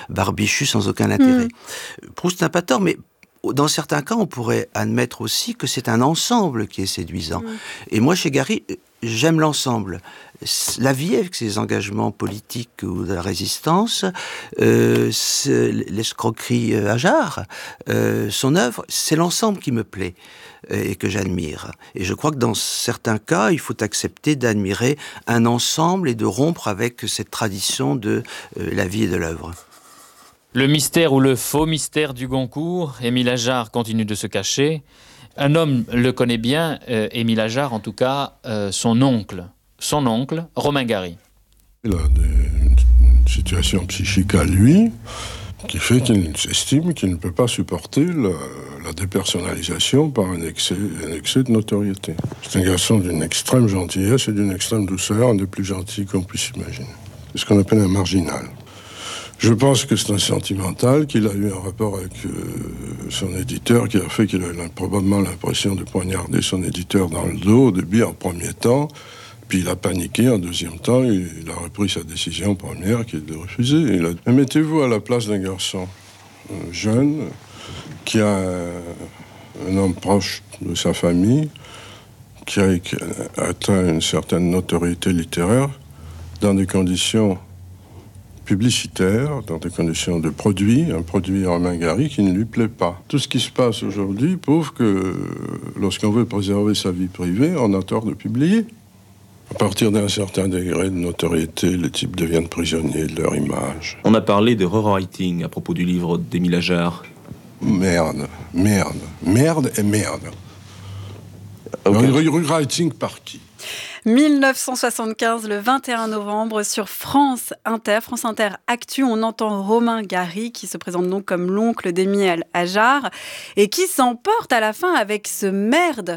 barbichu sans aucun intérêt. Proust n'a pas tort, mais dans certains cas, on pourrait admettre aussi que c'est un ensemble qui est séduisant. Et moi, chez Gary, j'aime l'ensemble. La vie avec ses engagements politiques ou de la résistance, l'escroquerie Ajar, son œuvre, c'est l'ensemble qui me plaît et que j'admire. Et je crois que dans certains cas, il faut accepter d'admirer un ensemble et de rompre avec cette tradition de la vie et de l'œuvre. Le mystère ou le faux mystère du Goncourt, Émile Ajar continue de se cacher. Un homme le connaît bien, Émile Ajar en tout cas, son oncle, Romain Gary. Il a une situation psychique à lui qui fait qu'il estime qu'il ne peut pas supporter la dépersonnalisation par un excès de notoriété. C'est un garçon d'une extrême gentillesse et d'une extrême douceur, un des plus gentils qu'on puisse imaginer. C'est ce qu'on appelle un marginal. Je pense que c'est un sentimental, qu'il a eu un rapport avec son éditeur qui a fait qu'il a probablement l'impression de poignarder son éditeur dans le dos au début, en premier temps. Puis il a paniqué en deuxième temps, il a repris sa décision première qui est de refuser. Mais mettez-vous à la place d'un garçon jeune qui a un homme proche de sa famille, qui a atteint une certaine notoriété littéraire dans des conditions publicitaire, dans des conditions de produit, un produit Romain Gary qui ne lui plaît pas. Tout ce qui se passe aujourd'hui prouve que lorsqu'on veut préserver sa vie privée, on a tort de publier. À partir d'un certain degré de notoriété, les types deviennent prisonniers de leur image. On a parlé de rewriting à propos du livre d'Émile Ajar. Merde. Okay. Rewriting par qui ? 1975, le 21 novembre, sur France Inter Actu, on entend Romain Gary, qui se présente donc comme l'oncle d'Émile Ajar, et qui s'emporte à la fin avec ces merdes,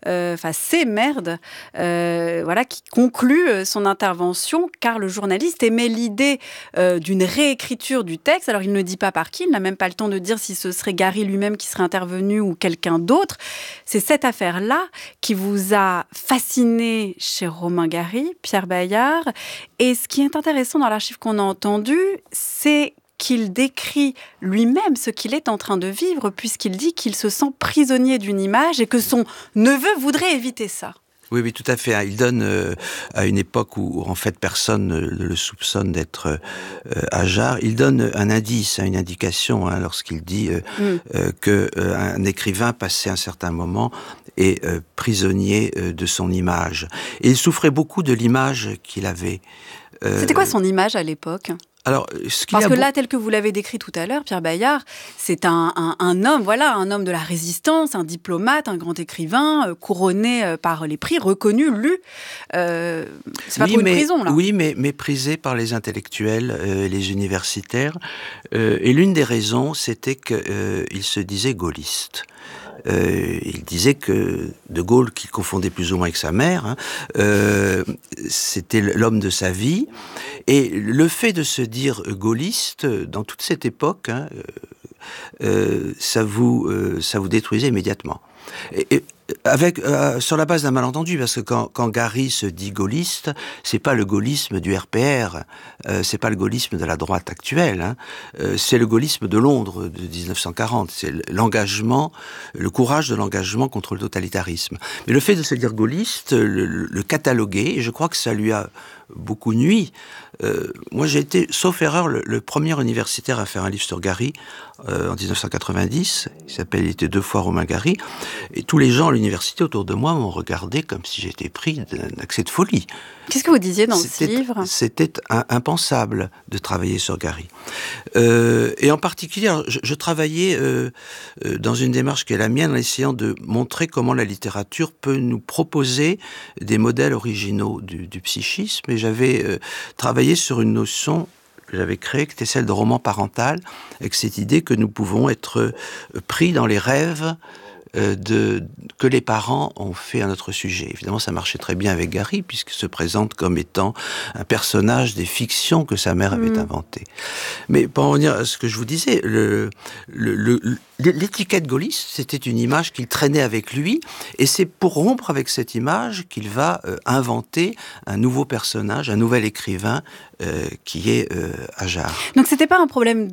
qui conclut son intervention, car le journaliste émet l'idée d'une réécriture du texte. Alors, il ne dit pas par qui, il n'a même pas le temps de dire si ce serait Gary lui-même qui serait intervenu ou quelqu'un d'autre. C'est cette affaire-là qui vous a fasciné chez Romain Gary, Pierre Bayard. Et ce qui est intéressant dans l'archive qu'on a entendu, c'est qu'il décrit lui-même ce qu'il est en train de vivre, puisqu'il dit qu'il se sent prisonnier d'une image et que son neveu voudrait éviter ça. Oui, tout à fait. Il donne, à une époque où, en fait, personne ne le soupçonne d'être Ajar, il donne un indice, une indication, lorsqu'il dit qu'un écrivain, passé un certain moment, est prisonnier de son image. Et il souffrait beaucoup de l'image qu'il avait. C'était quoi son image à l'époque ? Alors, parce que là, tel que vous l'avez décrit tout à l'heure, Pierre Bayard, c'est un homme, un homme de la résistance, un diplomate, un grand écrivain, couronné par les prix, reconnu, lu. C'est pas trop une prison, là. Oui, mais méprisé par les intellectuels, les universitaires. Et l'une des raisons, c'était qu'il se disait gaulliste. Il disait que De Gaulle, qu'il confondait plus ou moins avec sa mère, c'était l'homme de sa vie. Et le fait de se dire gaulliste, dans toute cette époque, ça vous détruisait immédiatement. Et sur la base d'un malentendu, parce que quand Gary se dit gaulliste, c'est pas le gaullisme du RPR, c'est pas le gaullisme de la droite actuelle, c'est le gaullisme de Londres de 1940, c'est l'engagement, le courage de l'engagement contre le totalitarisme. Mais le fait de se dire gaulliste, le cataloguer, et je crois que ça lui a beaucoup nui. Moi, j'ai été, sauf erreur, le premier universitaire à faire un livre sur Gary en 1990. Il était 2 fois Romain Gary. Et tous les gens à l'université autour de moi m'ont regardé comme si j'étais pris d'un accès de folie. Qu'est-ce que vous disiez dans ce livre ? C'était impensable de travailler sur Gary. Et en particulier, je travaillais dans une démarche qui est la mienne, en essayant de montrer comment la littérature peut nous proposer des modèles originaux du psychisme. Et j'avais travaillé sur une notion que j'avais créée, qui était celle de roman parental, avec cette idée que nous pouvons être pris dans les rêves que les parents ont fait à notre sujet. Évidemment, ça marchait très bien avec Gary, puisqu'il se présente comme étant un personnage des fictions que sa mère avait inventées. Mais pour en revenir à ce que je vous disais, l'étiquette gaulliste, c'était une image qu'il traînait avec lui, et c'est pour rompre avec cette image qu'il va inventer un nouveau personnage, un nouvel écrivain qui est Ajar. Donc c'était pas un problème